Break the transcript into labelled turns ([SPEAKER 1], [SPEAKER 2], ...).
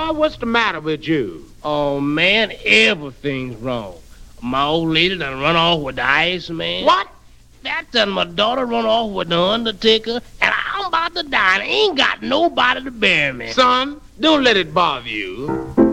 [SPEAKER 1] boy, what's the matter with you?
[SPEAKER 2] Oh, man, everything's wrong. My old lady done run off with the Iceman.
[SPEAKER 1] What?
[SPEAKER 2] That done my daughter run off with the Undertaker, and I'm about to die, and I ain't got nobody to bury me.
[SPEAKER 1] Son, don't let it bother you.